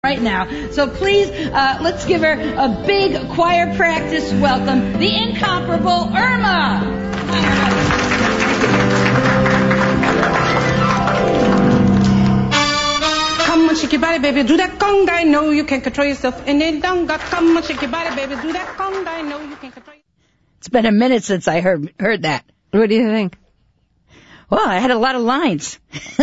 right now. So please, let's give her a big choir practice welcome, the incomparable Irma. Come on, shake your body, baby, do that conga. I know you can control yourself in it. Come on, shake your body, baby, do that conga. I know you can control yourself. It's been a minute since I heard that. What do you think? Well, I had a lot of lines.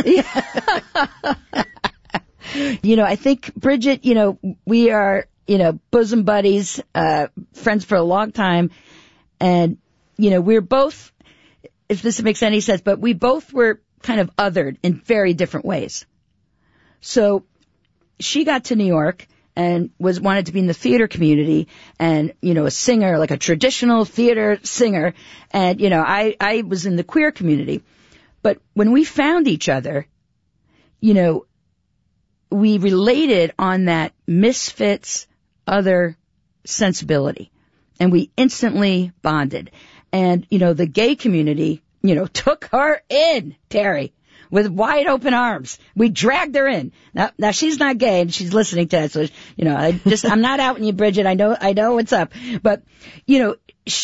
I think, Bridget, we are, bosom buddies, friends for a long time. And, we're both, if this makes any sense, but we both were kind of othered in very different ways. So she got to New York and wanted to be in the theater community and, a singer, like a traditional theater singer. And, I was in the queer community. But when we found each other, we related on that misfits other sensibility. And we instantly bonded. And, the gay community, took her in, Terry, with wide open arms. We dragged her in. Now she's not gay and she's listening to that. So, I'm not outing you, Bridget. I know what's up. But, the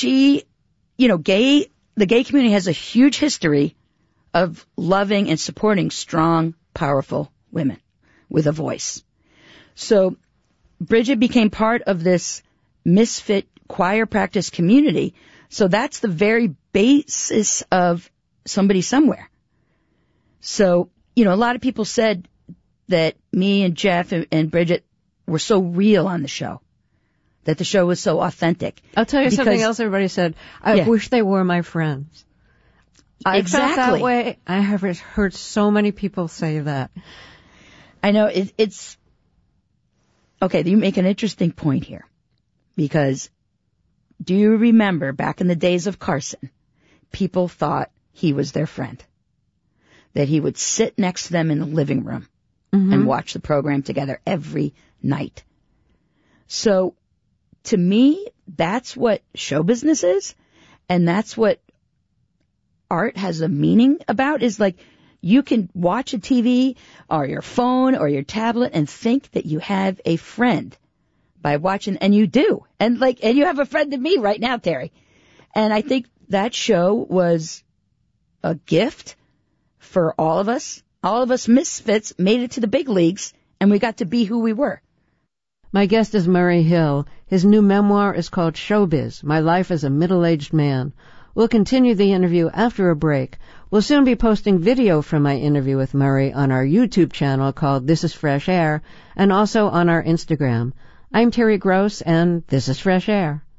gay community has a huge history of loving and supporting strong, powerful women with a voice. So Bridget became part of this misfit choir practice community. So that's the very basis of Somebody Somewhere. So, a lot of people said that me and Jeff and Bridget were so real on the show, that the show was so authentic. I'll tell you something else everybody said. I wish they were my friends. I felt that way. I have heard so many people say that. I know it's okay. You make an interesting point here, because do you remember back in the days of Carson, people thought he was their friend, that he would sit next to them in the living room and watch the program together every night. So to me, that's what show business is, and that's what art has a meaning about, is like you can watch a TV or your phone or your tablet and think that you have a friend by watching, and you do. And you have a friend in me right now, Terry. And I think that show was a gift for all of us. All of us misfits made it to the big leagues, and we got to be who we were. My guest is Murray Hill. His new memoir is called Showbiz, My Life as a Middle-Aged Man. We'll continue the interview after a break. We'll soon be posting video from my interview with Murray on our YouTube channel called This is Fresh Air, and also on our Instagram. I'm Terry Gross, and this is Fresh Air.